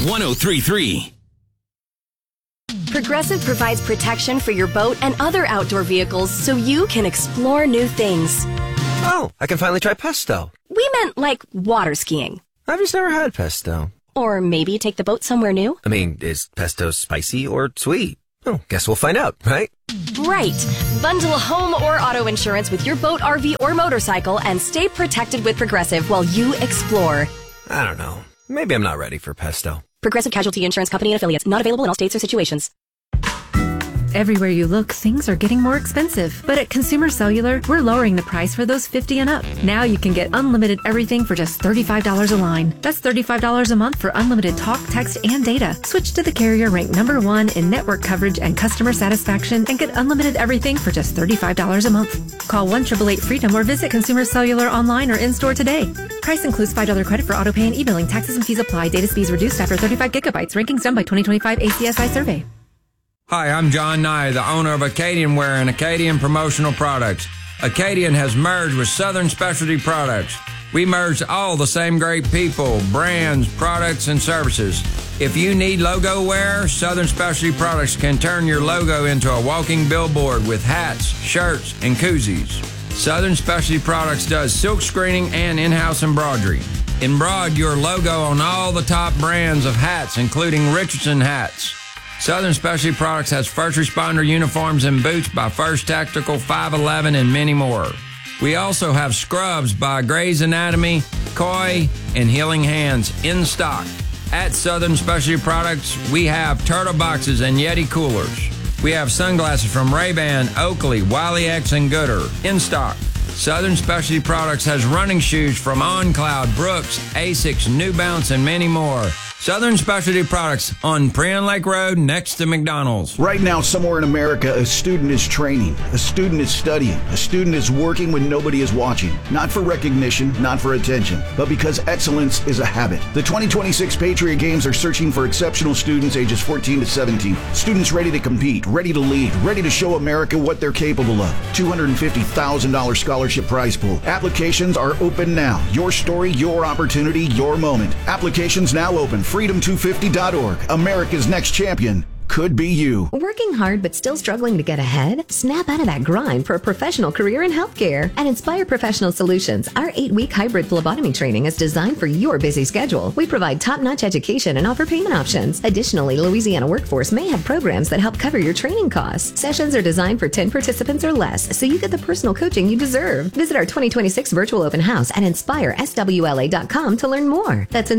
103.3. Progressive provides protection for your boat and other outdoor vehicles so you can explore new things. Oh, I can finally try pesto. We meant like water skiing. I've just never had pesto. Or maybe take the boat somewhere new. I mean, is pesto spicy or sweet? Oh, guess we'll find out, right? Right. Bundle home or auto insurance with your boat, RV, or motorcycle and stay protected with Progressive while you explore. I don't know. Maybe I'm not ready for pesto. Progressive Casualty Insurance Company and Affiliates. Not available in all states or situations. Everywhere you look, things are getting more expensive. But at Consumer Cellular, we're lowering the price for those 50 and up. Now you can get unlimited everything for just $35 a line. That's $35 a month for unlimited talk, text, and data. Switch to the carrier ranked #1 in network coverage and customer satisfaction and get unlimited everything for just $35 a month. Call 1-888-FREEDOM or visit Consumer Cellular online or in-store today. Price includes $5 credit for auto pay and e-billing. Taxes and fees apply. Data speeds reduced after 35 gigabytes. Rankings done by 2025 ACSI survey. Hi, I'm John Nye, the owner of Acadian Wear and Acadian Promotional Products. Acadian has merged with Southern Specialty Products. We merged all the same great people, brands, products, and services. If you need logo wear, Southern Specialty Products can turn your logo into a walking billboard with hats, shirts, and koozies. Southern Specialty Products does silk screening and in-house embroidery. Embroider your logo on all the top brands of hats, including Richardson hats. Southern Specialty Products has first responder uniforms and boots by First Tactical, 511, and many more. We also have scrubs by Grey's Anatomy, Koi, and Healing Hands in stock. At Southern Specialty Products, we have turtle boxes and Yeti coolers. We have sunglasses from Ray-Ban, Oakley, Wiley X, and Gooder in stock. Southern Specialty Products has running shoes from On Cloud, Brooks, Asics, New Balance, and many more. Southern Specialty Products on Prien Lake Road next to McDonald's. Right now, somewhere in America, a student is training, a student is studying, a student is working when nobody is watching. Not for recognition, not for attention, but because excellence is a habit. The 2026 Patriot Games are searching for exceptional students ages 14 to 17. Students ready to compete, ready to lead, ready to show America what they're capable of. $250,000 scholarship prize pool. Applications are open now. Your story, your opportunity, your moment. Applications now open. Freedom250.org. America's next champion could be you. Working hard but still struggling to get ahead? Snap out of that grind for a professional career in healthcare. At Inspire Professional Solutions, our 8-week hybrid phlebotomy training is designed for your busy schedule. We provide top-notch education and offer payment options. Additionally, Louisiana Workforce may have programs that help cover your training costs. Sessions are designed for 10 participants or less, so you get the personal coaching you deserve. Visit our 2026 virtual open house at InspireSWLA.com to learn more. That's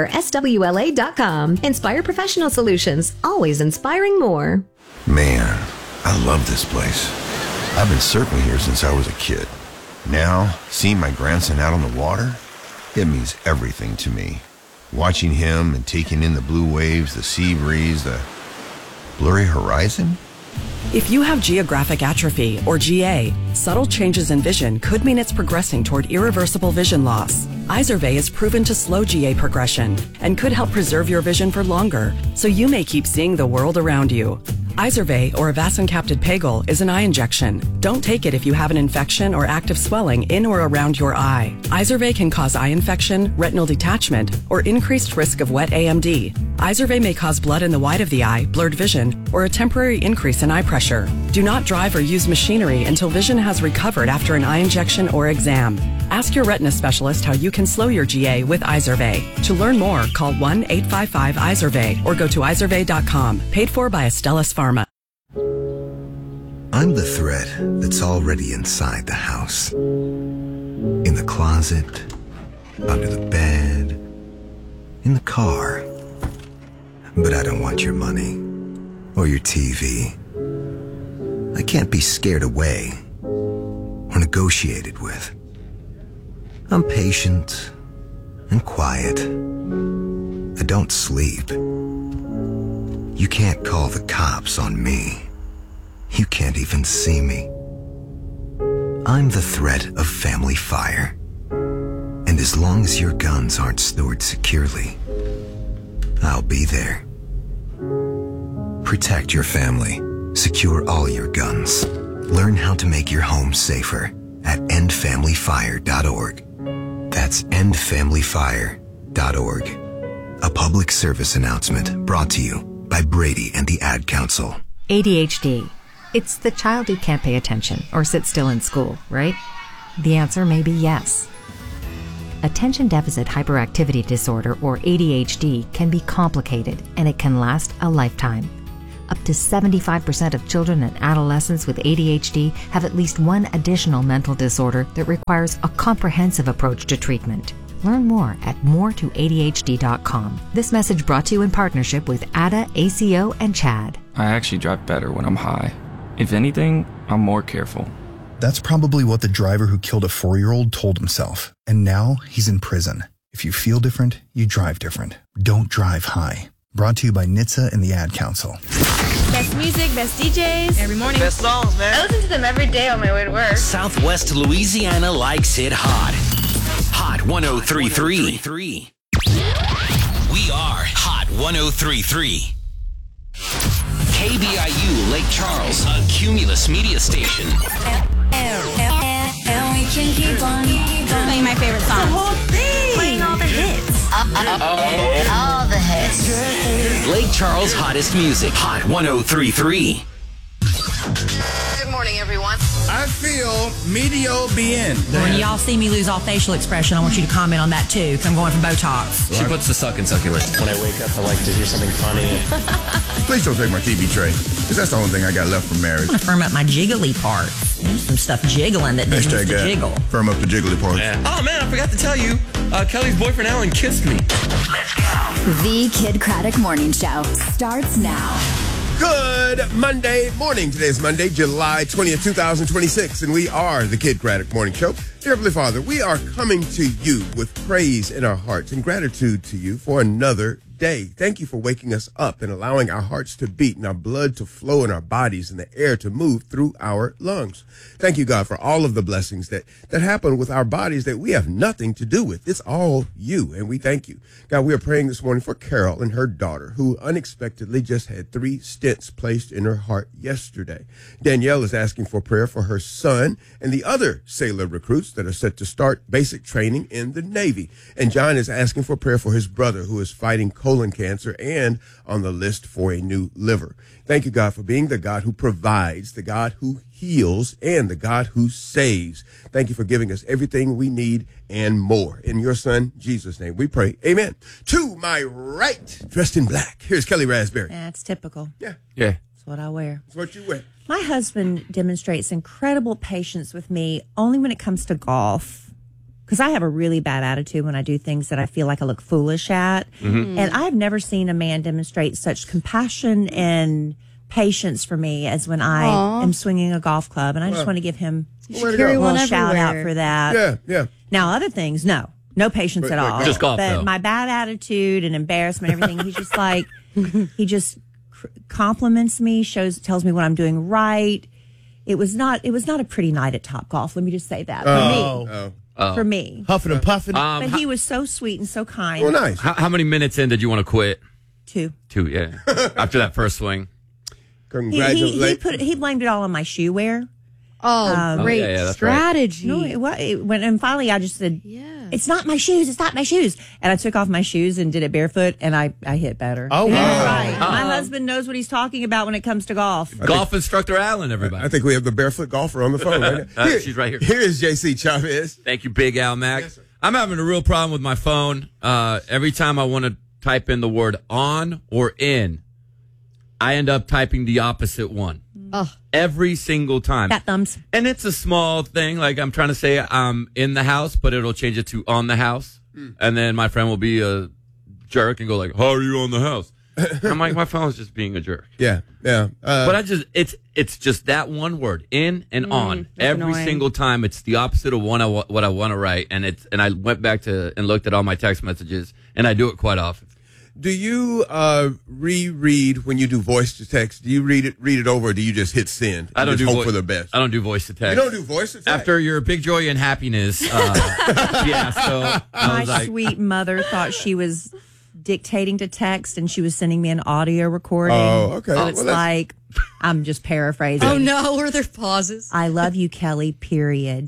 InspireSWLA.com. Inspire Professional Solutions, always inspiring more. Man, I love this place. I've been surfing here since I was a kid. Now, seeing my grandson out on the water, it means everything to me. Watching him and taking in the blue waves, the sea breeze, the blurry horizon. If you have geographic atrophy, or GA, subtle changes in vision could mean it's progressing toward irreversible vision loss. Izervay is proven to slow GA progression and could help preserve your vision for longer, so you may keep seeing the world around you. Izervay, or avacincaptad pegol, is an eye injection. Don't take it if you have an infection or active swelling in or around your eye. Izervay can cause eye infection, retinal detachment, or increased risk of wet AMD. Izervay may cause blood in the white of the eye, blurred vision, or a temporary increase in eye pressure. Do not drive or use machinery until vision has recovered after an eye injection or exam. Ask your retina specialist how you can slow your GA with Izervay. To learn more, call 1-855-IZERVAY or go to izervay.com. Paid for by Astellas Pharma. I'm the thread that's already inside the house. In the closet, under the bed, in the car. But I don't want your money or your TV. I can't be scared away or negotiated with. I'm patient and quiet. I don't sleep. You can't call the cops on me. You can't even see me. I'm the threat of family fire. And as long as your guns aren't stored securely, I'll be there. Protect your family. Secure all your guns. Learn how to make your home safer at endfamilyfire.org. That's endfamilyfire.org. A public service announcement brought to you by Brady and the Ad Council. ADHD. It's the child who can't pay attention or sit still in school, right? The answer may be yes. Attention Deficit Hyperactivity Disorder, or ADHD, can be complicated and it can last a lifetime. Up to 75% of children and adolescents with ADHD have at least one additional mental disorder that requires a comprehensive approach to treatment. Learn more at moretoadhd.com. This message brought to you in partnership with ADA, ACO, and CHAD. I actually drive better when I'm high. If anything, I'm more careful. That's probably what the driver who killed a 4-year-old told himself. And now he's in prison. If you feel different, you drive different. Don't drive high. Brought to you by NHTSA and the Ad Council. Best music, best DJs. Every morning. Best songs, man. I listen to them every day on my way to work. Southwest Louisiana likes it hot. Hot 103.3. We are Hot 103.3. KBIU Lake Charles, a Cumulus media station. And we can keep on playing my favorite songs. The whole thing. Playing all the hits. All the hits. Lake Charles' hottest music. Hot 103.3. Good morning, everyone. I feel medio bien. When y'all see me lose all facial expression, I want you to comment on that too, because I'm going for Botox. She puts the suck in succulent. When I wake up, I like to hear something funny. Please don't take my TV tray, because that's the only thing I got left from marriage. I'm going to firm up my jiggly part. There's some stuff jiggling that needs to jiggle. Firm up the jiggly part. Yeah. Oh, man, I forgot to tell you. Kelly's boyfriend, Alan, kissed me. Let's go. The Kid Craddock Morning Show starts now. Good Monday morning. Today is Monday, July 20th, 2026, and we are the Kid Craddock Morning Show. Dear Heavenly Father, we are coming to you with praise in our hearts and gratitude to you for another day. Thank you for waking us up and allowing our hearts to beat and our blood to flow in our bodies and the air to move through our lungs. Thank you, God, for all of the blessings that happen with our bodies that we have nothing to do with. It's all you, and we thank you. God, we are praying this morning for Carol and her daughter, who unexpectedly just had 3 stents placed in her heart yesterday. Danielle is asking for prayer for her son and the other sailor recruits that are set to start basic training in the Navy. And John is asking for prayer for his brother, who is fighting colon cancer and on the list for a new liver. Thank you, God, for being the God who provides, the God who heals, and the God who saves. Thank you for giving us everything we need and more. In your son, Jesus' name, we pray. Amen. To my right, dressed in black, here's Kelly Raspberry. That's typical. Yeah. That's what I wear. That's what you wear. My husband demonstrates incredible patience with me only when it comes to golf. Because I have a really bad attitude when I do things that I feel like I look foolish at. Mm-hmm. And I have never seen a man demonstrate such compassion and patience for me as when I am swinging a golf club. And I just want to give him a little shout out for that. Yeah. Now, other things, no patience at all. Just golf, but though. My bad attitude and embarrassment, everything, he's just like, he just compliments me, tells me what I'm doing right. It was not a pretty night at Topgolf. Let me just say that for me. Huffing and puffing. But he was so sweet and so kind. Oh, nice. How many minutes in did you want to quit? 2. 2, yeah. After that first swing. Congratulations. He blamed it all on my shoe wear. Great strategy. Right. And finally I just said, it's not my shoes. It's not my shoes. And I took off my shoes and did it barefoot, and I hit better. Oh, wow. Right. My husband knows what he's talking about when it comes to golf. Golf instructor Alan, everybody. I think we have the barefoot golfer on the phone right now. She's right here. Here is JC Chavez. Thank you, Big Al Mac. Yes, sir. I'm having a real problem with my phone. Every time I want to type in the word on or in, I end up typing the opposite one. Every single time. Fat thumbs. And it's a small thing. Like I'm trying to say I'm in the house, but it'll change it to on the house. And then my friend will be a jerk and go like, how are you on the house? I'm like, my phone's just being a jerk. Yeah. But it's just that one word, in and on. Every annoying. single time, it's the opposite of what I want to write. And I went back and looked at all my text messages, and I do it quite often. Do you reread when you do voice to text? Do you read it over, or do you just hit send? I don't just do hope for the best. I don't do voice to text. You don't do voice to text after your big joy and happiness. Yeah. So my sweet mother thought she was dictating to text, and she was sending me an audio recording. Oh, okay. So it's like I'm just paraphrasing. Oh no, were there pauses? I love you, Kelly, period.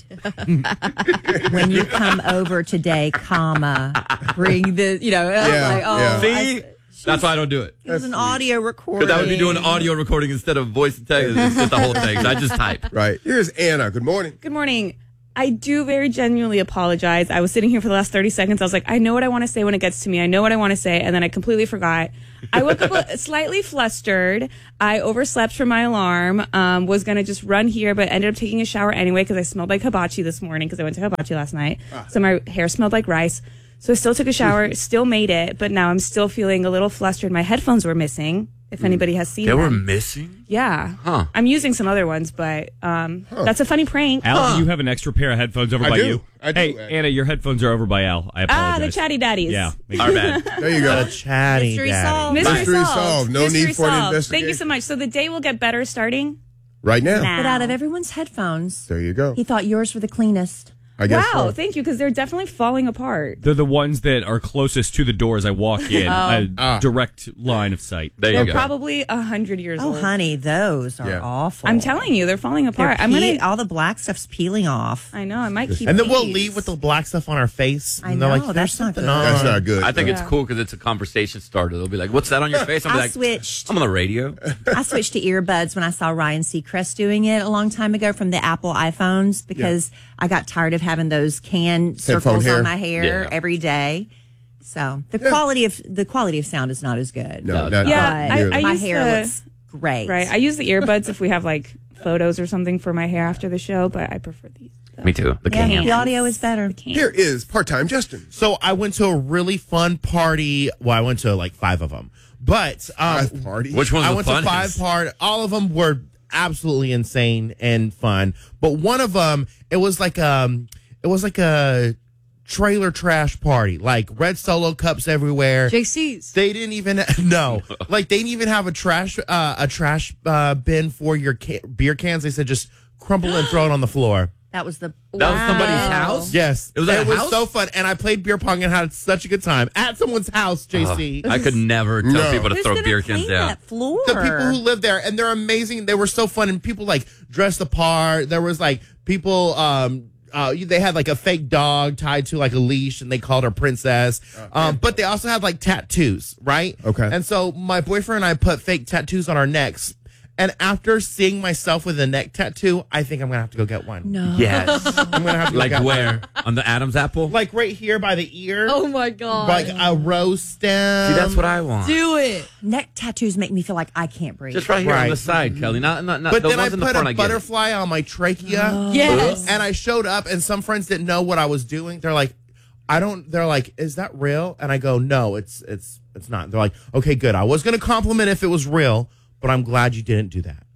When you come over today, comma, bring the, See? That's why I don't do it. It was an audio recording. Because I would be doing an audio recording instead of voice and text. It's the whole thing. So I just type. Right. Here's Anna. Good morning. Good morning. I do very genuinely apologize. I was sitting here for the last 30 seconds. I was like, I know what I want to say when it gets to me. I know what I want to say. And then I completely forgot. I woke up slightly flustered. I overslept from my alarm. Was going to just run here, but ended up taking a shower anyway because I smelled like hibachi this morning because I went to hibachi last night. So my hair smelled like rice. So I still took a shower, still made it, but now I'm still feeling a little flustered. My headphones were missing, if anybody has seen them. They were missing? Yeah. Huh. I'm using some other ones, but that's a funny prank. Al, do you have an extra pair of headphones over by you? I do. Hey, Anna, your headphones are over by Al. I apologize. the chatty daddies. Yeah. Our bad. There you go. The chatty Mystery daddy. solved. Mystery solved. No Mystery need for an solved. investigation. Thank you so much. So the day will get better starting Right now. But out of everyone's headphones, There you go. he thought yours were the cleanest. I guess Wow, so. thank you, because they're definitely falling apart. They're the ones that are closest to the door as I walk in. A direct line of sight. There you They're go. probably 100 years Oh, old. honey, those are Yeah. awful. I'm telling you, they're falling apart. I'm gonna. all the black stuff's peeling off. I know. I might keep. And then we'll these. leave with the black stuff on our face. I And they're know, like, that's not something good. on. That's not good. I think it's Yeah. cool because it's a conversation starter. They'll be like, what's that on your face? I'll be I like, switched. I'm on the radio. I switched to earbuds when I saw Ryan Seacrest doing it a long time ago from the Apple iPhones because I got tired of having those can circles hair. on my hair Yeah. every day. So the quality of sound is not as good. No, not Yeah, nearly. I my use hair the- looks great. Right. I use the earbuds if we have like photos or something for my hair after the show, but I prefer these. Me too. The Yeah, can. the audio is better. Here is part-time Justin. So I went to a really fun party. Well, I went to like 5 of them. But Party. Which one's I the went funnest? to 5 parties. All of them were absolutely insane and fun. But one of them, it was like a trailer trash party, like red Solo cups everywhere. JC's. They didn't even they didn't even have a trash bin for your beer cans. They said just crumple and throw it on the floor. That was the That was somebody's house? Yes, It was at a was house? so fun, and I played beer pong and had such a good time at someone's house. JC, I could never tell No. people to Who's throw gonna beer clean cans down. that floor? the people who live there, and they're amazing. They were so fun, and people like dressed the part. There was like people. They had like a fake dog tied to like a leash, and they called her Princess. But they also had like tattoos, right? Okay. And so my boyfriend and I put fake tattoos on our necks. And after seeing myself with a neck tattoo, I think I'm gonna have to go get one. No. Yes. I'm gonna have to go Like get where? one. On the Adam's apple? Like right here by the ear. Oh my god. Like a rose stem. See, that's what I want. Do it. Neck tattoos make me feel like I can't breathe. Just right here on Right. the side, Kelly. Not But the then I ones in the put front. a I get it. butterfly on my trachea. Yes. And I showed up, and some friends didn't know what I was doing. They're like, they're like, is that real? And I go, no, it's not. They're like, okay, good. I was going to compliment if it was real, but I'm glad you didn't do that.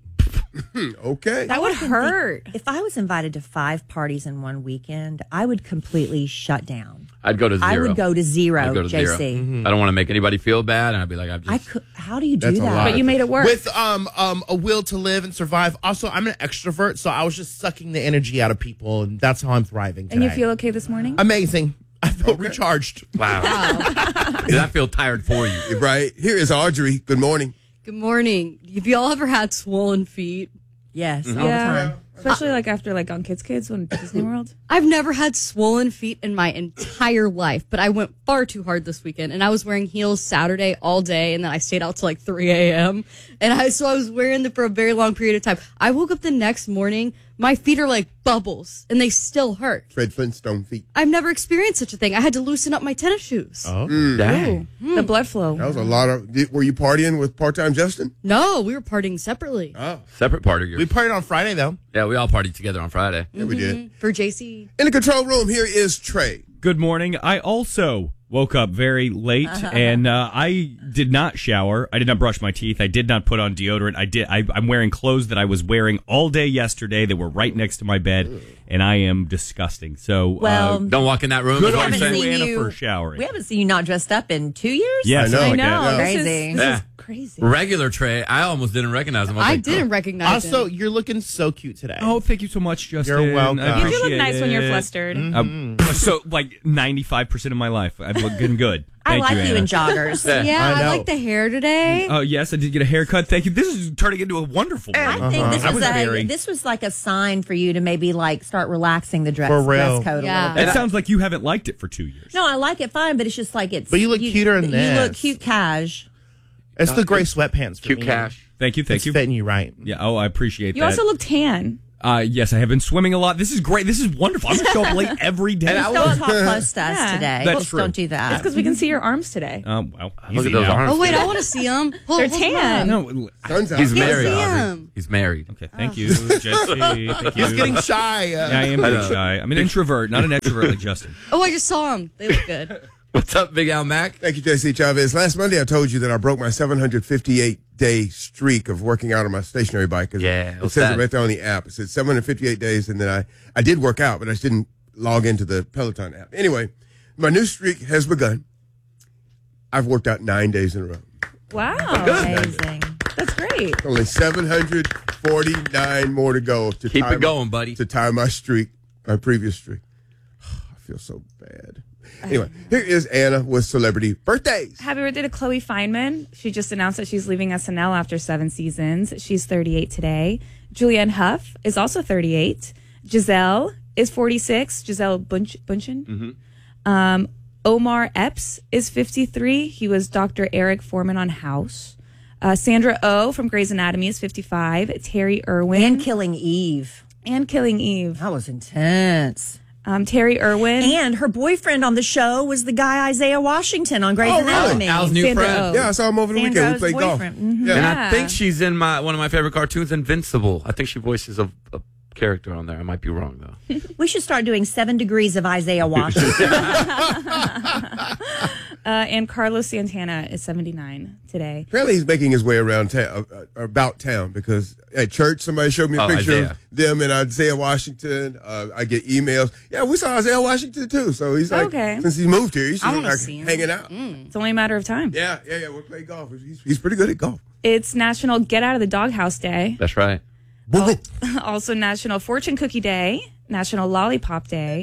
Okay. That would hurt. If I was invited to 5 parties in one weekend, I would completely shut down. I'd go to 0. I would go to 0, I'd go to 0. JC. I don't want to make anybody feel bad, and I'd be like, How do you do That's a that? lot. But you made it work. With a will to live and survive. Also, I'm an extrovert, so I was just sucking the energy out of people, and that's how I'm thriving today. And you feel okay this morning? amazing. I feel recharged. wow. Did I feel tired for you? Right. Here is Audrey. Good morning. Good morning. Have y'all ever had swollen feet? Yes, all the Yeah. time. Especially like after like on Kids when Disney World. I've never had swollen feet in my entire life, but I went far too hard this weekend, and I was wearing heels Saturday all day, and then I stayed out till like 3 a.m. And I was wearing them for a very long period of time. I woke up the next morning, my feet are like bubbles, and they still hurt. Fred Flintstone feet. I've never experienced such a thing. I had to loosen up my tennis shoes. Oh, dang. The blood flow. That was a lot of. Were you partying with part-time Justin? No, we were partying separately. Oh, Separate party. we partied on Friday, though. Yeah, we all partied together on Friday. yeah, we did. For JC. In the control room, here is Trey. Good morning. I also woke up very late, and I did not shower. I did not brush my teeth. I did not put on deodorant. I'm wearing clothes that I was wearing all day yesterday that were right next to my bed, and I am disgusting. So, Well, Don't walk in that room. Good is what on I'm saying. you, Anna, for showering. We haven't seen you not dressed up in 2 years? Yes, I I like know. that. This Crazy. is Yeah. crazy. Regular Trey, I almost didn't recognize him. I was I like, didn't recognize Also, him. you're looking so cute today. Oh, thank you so much, Justin. You're welcome. You I do look appreciate nice when you're it. flustered. So, like 95% of my life, I'm looking good. I Thank like you, you Anna. in joggers. Yeah, I know. like the hair today. Oh, yes, I did get a haircut. Thank you. This is turning into a wonderful morning. I think very- this was like a sign for you to maybe like start relaxing the dress, For real. dress code Yeah. a little bit. It sounds like you haven't liked it for 2 years. No, I like it fine, but it's just like it's. But you look cuter in You this. look cute, cash. It's the gray sweatpants for Cute me. cash. Thank you. It's fitting you right. Yeah. Oh, I appreciate You that. also look tan. Yes, I have been swimming a lot. This is great. This is wonderful. I'm going to show up late every day. Just don't talk close to us Yeah. today. That's Just true. don't do that. That's because we can see your arms today. Well, Look easy at those now. arms. Oh wait, I want to see them. They're tan. No, Sun's out. He's Can't married. see Audrey. him. He's married. okay. Thank you, Jesse. Thank you. He's getting shy. Yeah, I am I getting know. shy. I'm an introvert, not an extrovert like Justin. Oh, I just saw them. They look good. What's up, Big Al Mac? Thank you, JC Chavez. Last Monday, I told you that I broke my 758-day streak of working out on my stationary bike. Yeah, It what's says that? it right there on the app. It says 758 days, and then I did work out, but I just didn't log into the Peloton app. Anyway, my new streak has begun. I've worked out 9 days in a row. Wow. Amazing. That's great. Only 749 more to go. To Keep tie it going, buddy. To tie my streak, my previous streak. I feel so bad. Anyway, here is Anna with celebrity birthdays. Happy birthday to Chloe Fineman. She just announced that she's leaving SNL after 7 seasons. She's 38 today. Julianne Hough is also 38. Giselle is 46. Giselle Bundchen. Omar Epps is 53. He was Dr. Eric Foreman on House. Sandra Oh from Grey's Anatomy is 55. Terry Irwin. And Killing Eve. That was intense. Terry Irwin. And her boyfriend on the show was the guy Isaiah Washington on Grey's Oh, really? Anatomy. Al's new Sandra friend. Oh. Yeah, I saw him over the weekend. We Sandra's played golf. boyfriend. Mhm. Yeah. And I Yeah. think she's in one of my favorite cartoons, Invincible. I think she voices a character on there. I might be wrong, though. We should start doing 7 degrees of Isaiah Washington. And Carlos Santana is 79 today. Apparently, he's making his way around town, about town, because at church somebody showed me a picture Isaiah. of them and Isaiah Washington. I get emails. Yeah, we saw Isaiah Washington too. So he's like, Okay. since he moved here, he's I just wanna like see him. hanging out. It's only a matter of time. Yeah. We'll play golf. He's pretty good at golf. It's National Get Out of the Doghouse Day. That's right. Also National Fortune Cookie Day. National Lollipop Day.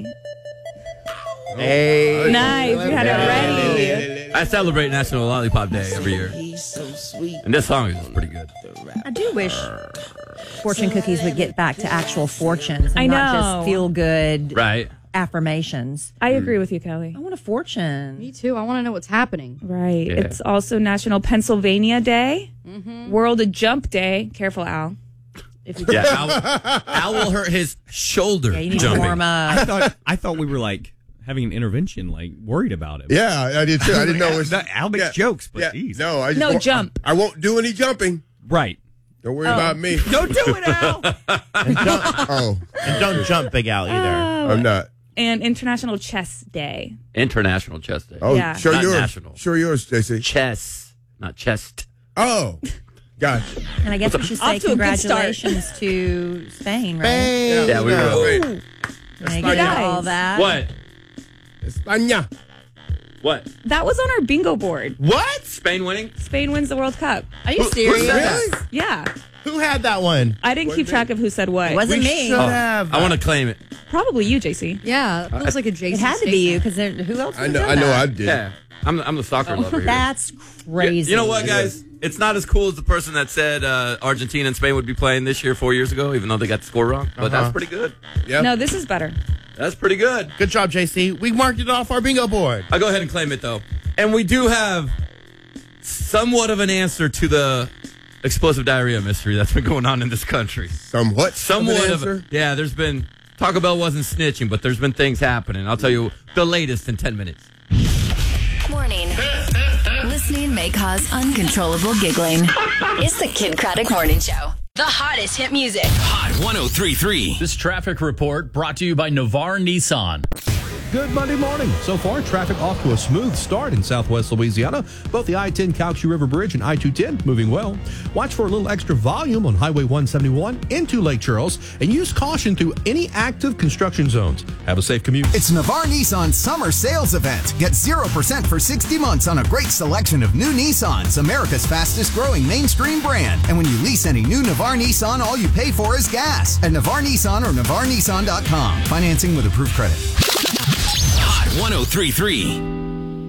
Hey, Nice. You had it ready. I celebrate National Lollipop Day every year. And this song is pretty good. I do wish fortune cookies would get back to actual fortunes and I not know. just feel good Right. affirmations. I agree with you, Kelly. I want a fortune. Me too. I want to know what's happening. Right. Yeah. It's also National Pennsylvania Day. World of Jump Day. Careful, Al. If you Yeah, Al will hurt his shoulder Yeah, you need jumping. to warm up. I thought we were like having an intervention, like worried about him. Yeah, I did too. I didn't know it was. Al makes jokes, but geez. No, I just No, won't- jump. I won't do any jumping. Right. Don't worry about me. Don't do it, Al. Oh, and don't jump Big Al either. I'm not. And International Chess Day. International Chess Day. Oh, Yeah. show Not yours. national. Show yours, JC. Chess, not chest. Oh, gotcha. And I guess we should say Off to a good start. congratulations to Spain, right? Yeah, we will. Wait. They España. get all that. What? España. What? That was on our bingo board. What? Spain winning? Spain wins the World Cup. Are you serious? Really? Yeah. Who had that one? I didn't keep track of who said what. It wasn't We me. should have. I want to claim it. Probably you, JC. Yeah, it looks like a Jason. It had to be you because who else? I would've know. done I know. that? I did. Yeah. I'm the soccer lover here. That's crazy. You know what, guys? It's not as cool as the person that said Argentina and Spain would be playing this year 4 years ago, even though they got the score wrong. But that's pretty good. Yep. No, this is better. That's pretty good. Good job, JC. We marked it off our bingo board. I'll go ahead and claim it, though. And we do have somewhat of an answer to the explosive diarrhea mystery that's been going on in this country. Somewhat Somewhat of of an answer? yeah, there's been, Taco Bell wasn't snitching, but there's been things happening. I'll tell you the latest in 10 minutes. Morning. Listening may cause uncontrollable giggling. It's the Kid Craddock Morning Show. The hottest hit music. Hot 103.3. This traffic report brought to you by Navarre Nissan. Good Monday morning. So far, traffic off to a smooth start in southwest Louisiana. Both the I-10 Calcasieu River Bridge and I-210 moving well. Watch for a little extra volume on Highway 171 into Lake Charles and use caution through any active construction zones. Have a safe commute. It's Navarre Nissan's summer sales event. Get 0% for 60 months on a great selection of new Nissans, America's fastest growing mainstream brand. And when you lease any new Navarre Nissan, all you pay for is gas. At Navarre Nissan or NavarreNissan.com. Financing with approved credit. Hot 103.3.